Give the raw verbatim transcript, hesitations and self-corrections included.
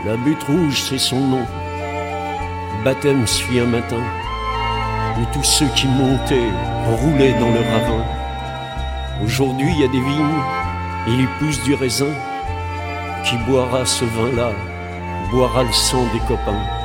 La butte rouge, c'est son nom. Baptême suit un matin où tous ceux qui montaient roulaient dans le ravin. Aujourd'hui, il y a des vignes, il y pousse du raisin. Qui boira ce vin-là, boira le sang des copains.